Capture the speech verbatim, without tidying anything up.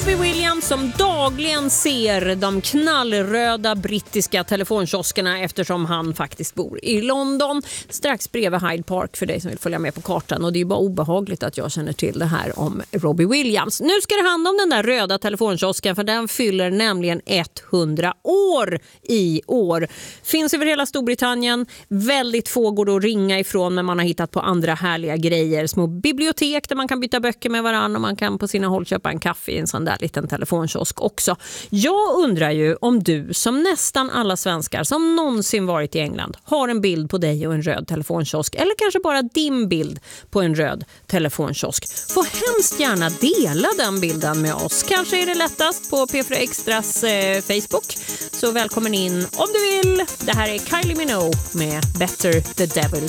Robbie Williams som dagligen ser de knallröda brittiska telefonkioskerna eftersom han faktiskt bor i London strax bredvid Hyde Park för dig som vill följa med på kartan, och det är bara obehagligt att jag känner till det här om Robbie Williams. Nu ska det handla om den där röda telefonkiosken för den fyller nämligen hundra år i år. Finns över hela Storbritannien, väldigt få går att ringa ifrån men man har hittat på andra härliga grejer, små bibliotek där man kan byta böcker med varandra och man kan på sina håll köpa en kaffe i en sån där liten telefonkiosk också. Jag undrar ju om du som nästan alla svenskar som någonsin varit i England har en bild på dig och en röd telefonkiosk eller kanske bara din bild på en röd telefonkiosk. Får hemskt gärna dela den bilden med oss. Kanske är det lättast på P fyra Extras eh, Facebook. Så välkommen in om du vill. Det här är Kylie Minogue med Better the Devil